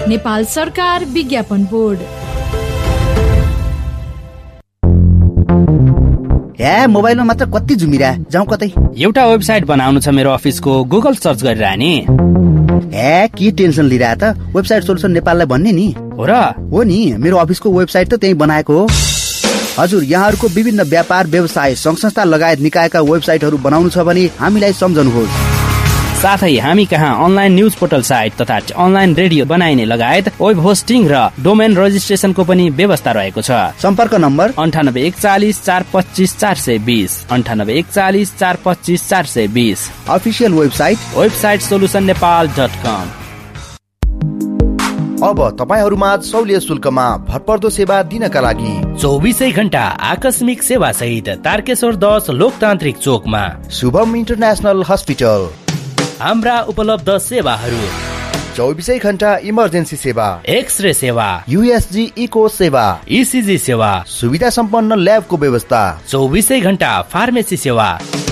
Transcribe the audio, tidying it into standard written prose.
नेपाल सरकार विज्ञापन बोर्ड। ए मोबाइलमा मात्र कति जुमिरा जाउँ कतै। एउटा वेबसाइट बनाउनु छ मेरो अफिसको, गुगल सर्च गरिरह नि। ए के टेन्सन लिइरा त, वेबसाइट सोल्युसन नेपाललाई भन्ने नि। हो र? हो नि, मेरो अफिसको वेबसाइट त त्यही बनाएको हो। हजुर, यहाँहरूको विभिन्न व्यापार व्यवसाय संघ संस्था लगायत निकायका वेबसाइटहरू बनाउनु छ भने हामीलाई सम्झनुहोस्। साथै हामी कहाँ अनलाइन न्यूज पोर्टल साइट तथा अनलाइन रेडियो बनाइने लगायत वेब होस्टिङ र डोमेन रजिस्ट्रेसनको पनि व्यवस्था रहेको छ। सम्पर्क नम्बर 9814 425 420 9814 425 420। Official website solutionnepal.com। अब तपाईहरुमा सौलिय शुल्कमा भरपर्दो सेवा दिनका लागि 24 घण्टा आकस्मिक सेवा सहित तारकेश्वर 10 लोकतान्त्रिक चोकमा शुभम इन्टरनेशनल हस्पिटल। हाम्रा उपलब्ध सेवाहरू 24 घण्टा इमर्जेन्सी सेवा, एक्सरे सेवा, USG इको सेवा, ECG सेवा, सुविधा सम्पन्न ल्याबको व्यवस्था, 24 घण्टा फार्मेसी सेवा।